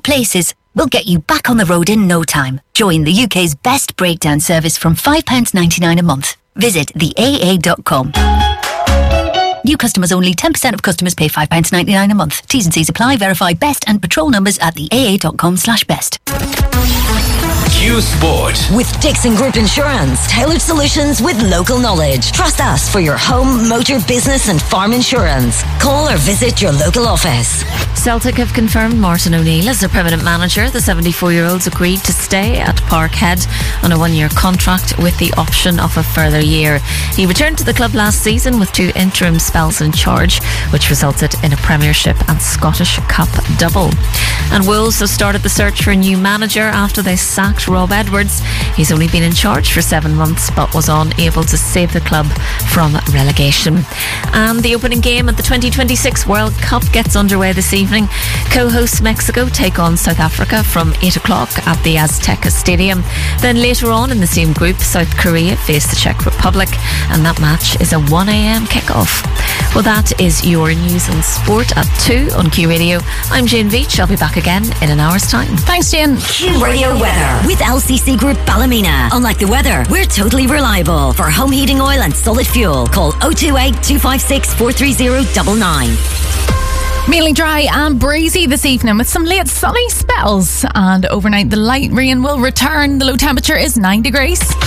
places. We'll get you back on the road in no time. Join the UK's best breakdown service from £5.99 a month. Visit theaa.com. New customers only. 10% of customers pay £5.99 a month. T's and C's apply. Verify best and patrol numbers at theaa.com/best. Q Sport. With Dixon Group Insurance. Tailored solutions with local knowledge. Trust us for your home, motor, business and farm insurance. Call or visit your local office. Celtic have confirmed Martin O'Neill as their permanent manager. The 74-year-olds agreed to stay at Parkhead on a one-year contract with the option of a further year. He returned to the club last season with 2 interim spells in charge, which resulted in a Premiership and Scottish Cup double. And Wolves have started the search for a new manager after they sacked Rob Edwards. He's only been in charge for 7 months but was unable to save the club from relegation. And the opening game at the 2026 World Cup gets underway this evening. Co-hosts Mexico take on South Africa from 8 o'clock at the Azteca Stadium. Then later on in the same group, South Korea face the Czech Republic, and that match is a 1 a.m. kickoff. Well, that is your news and sport at 2 on Q Radio. I'm Jane Veach. I'll be back again in an hour's time. Thanks, Jane. Q Radio weather with LCC Group Ballymena. Unlike the weather, we're totally reliable. For home heating oil and solid fuel, call 028 256 430 99. Mainly dry and breezy this evening with some late sunny spells. And overnight, the light rain will return. The low temperature is 9 degrees.